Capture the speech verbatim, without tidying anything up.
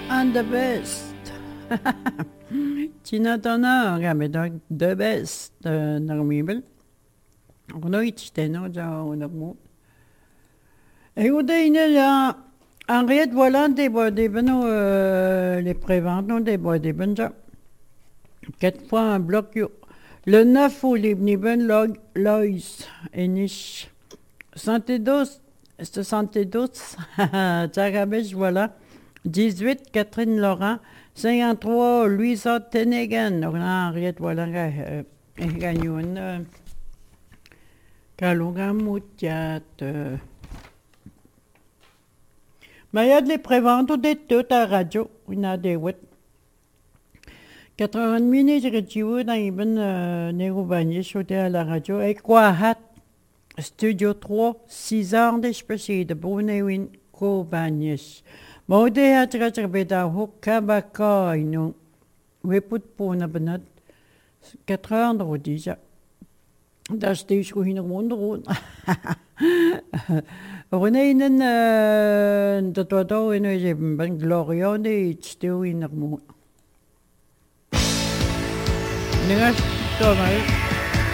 and the best. Tina Turner gamit ang the best uh, ng Mibel. Ako na itsteno sa unak mo. Et uday nila en riet voilà des bois des beno euh, les préventons des bois des benja. Quatre fois un bloc yo. Le neuf ou les bniben log lois enish. Santé-dos, soixante-douze, Tchagabèche, voilà. dix-huit, Catherine Laurent. cinquante-trois, Louisa Tenegan. Henriette, voilà, Gagnon. Kalunga Moutiat. Mais il y a des préventes de tout à la radio. Il y a des huit. quatre-vingts minutes, je suis dans une Nérobani, je suis à la radio. Et quoi, hat? Studio trois, six heures de spécial de Brunewin Kobanish. Maude hat retrabeda Hokabaka, ino. Weput pona benat. quatre heures de rodija. Das steeds goed in de wonder. Renéinen, dat wat al in is ben glorione, iets stil in de moed. Nu is het